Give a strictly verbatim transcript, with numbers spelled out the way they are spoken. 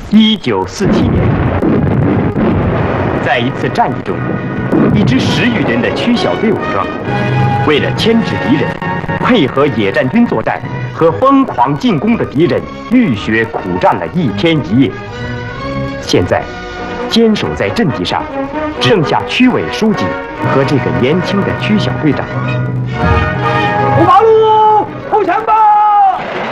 一九四七年，在一次战役中，一支十余人的区小队武装，为了牵制敌人，配合野战军作战和疯狂进攻的敌人，浴血苦战了一天一夜。现在，坚守在阵地上，只剩下区委书记和这个年轻的区小队长。 出马路！